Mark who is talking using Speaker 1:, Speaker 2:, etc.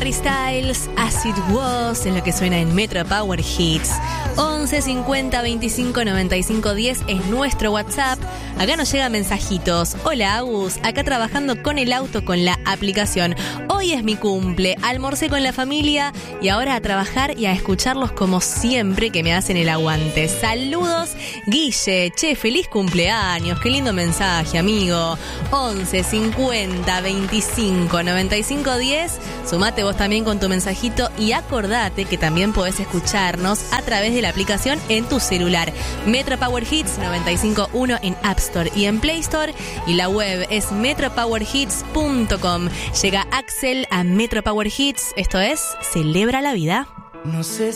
Speaker 1: Harry Styles, As It Was, en lo que suena en Metro Power Hits. 11 50 25 95 10 es nuestro WhatsApp. Acá nos llegan mensajitos. Hola Agus, acá trabajando con el auto con la aplicación. Hoy es mi cumple, almorcé con la familia y ahora a trabajar y a escucharlos como siempre que me hacen el aguante. Saludos, Guille. Che, feliz cumpleaños, qué lindo mensaje, amigo. 11 50 25 95 10. Sumate vos también con tu mensajito y acordate que también podés escucharnos a través de la aplicación en tu celular. Metro Power Hits 95.1 en App Store y en Play Store, y la web es metropowerhits.com. Llega Axel a Metro Power Hits, esto es Celebra la Vida.
Speaker 2: No sé